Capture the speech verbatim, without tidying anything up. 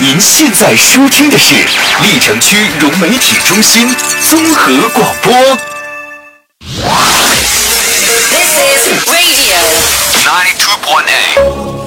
您现在收听的是历城区融媒体中心综合广播。 This is Radio ninety-two point eight